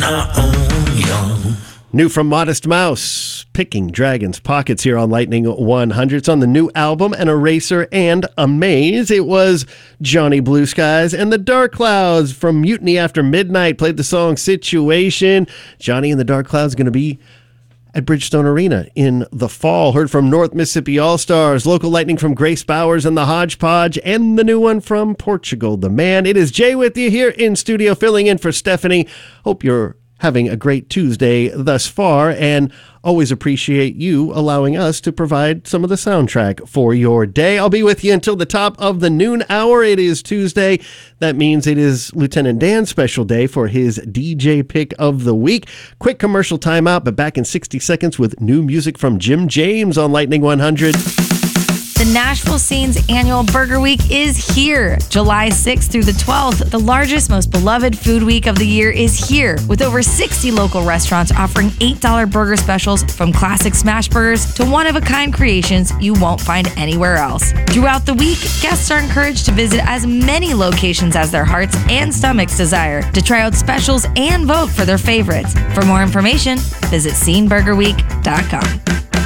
our own young. New from Modest Mouse, Picking Dragon's Pockets here on Lightning 100. It's on the new album, An Eraser and Amaze. It was Johnny Blue Skies and the Dark Clouds from Mutiny After Midnight played the song Situation. Johnny and the Dark Clouds going to be at Bridgestone Arena in the fall. Heard from North Mississippi All-Stars, local lightning from Grace Bowers and the Hodgepodge, and the new one from Portugal the Man. It is Jay with you here in studio, filling in for Stephanie. Hope you're having a great Tuesday thus far, and always appreciate you allowing us to provide some of the soundtrack for your day. I'll be with you until the top of the noon hour. It is Tuesday. That means it is Lieutenant Dan's special day for his DJ pick of the week. Quick commercial timeout, but back in 60 seconds with new music from Jim James on Lightning 100. The Nashville Scene's annual Burger Week is here. July 6th through the 12th, the largest, most beloved food week of the year is here, with over 60 local restaurants offering $8 burger specials from classic smash burgers to one-of-a-kind creations you won't find anywhere else. Throughout the week, guests are encouraged to visit as many locations as their hearts and stomachs desire to try out specials and vote for their favorites. For more information, visit sceneburgerweek.com.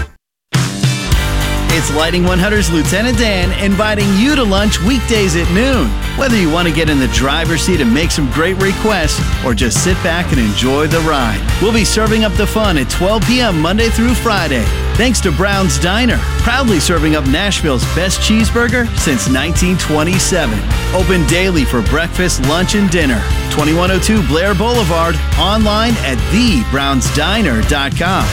It's Lighting 100's Lieutenant Dan inviting you to lunch weekdays at noon. Whether you want to get in the driver's seat and make some great requests or just sit back and enjoy the ride, we'll be serving up the fun at 12 p.m. Monday through Friday. Thanks to Brown's Diner, proudly serving up Nashville's best cheeseburger since 1927. Open daily for breakfast, lunch, and dinner. 2102 Blair Boulevard, online at thebrownsdiner.com.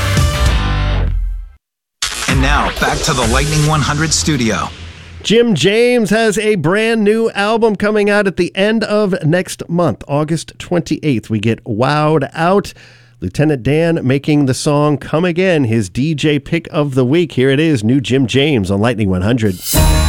And now, back to the Lightning 100 studio. Jim James has a brand new album coming out at the end of next month, August 28th. We get Wowed Out. Lieutenant Dan making the song Come Again, his DJ pick of the week. Here it is, new Jim James on Lightning 100.